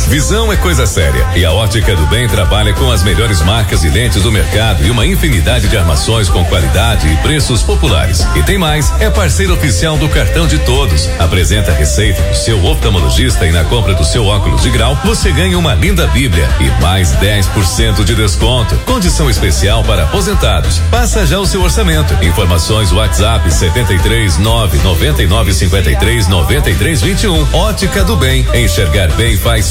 Visão é coisa séria e a Ótica do Bem trabalha com as melhores marcas e lentes do mercado e uma infinidade de armações com qualidade e preços populares. E tem mais, é parceiro oficial do Cartão de Todos. Apresenta a receita do seu oftalmologista e na compra do seu óculos de grau, você ganha uma linda Bíblia e mais 10% de desconto. Condição especial para aposentados. Faça já o seu orçamento. Informações WhatsApp 73 99953 9321. Ótica do Bem. Enxergar bem faz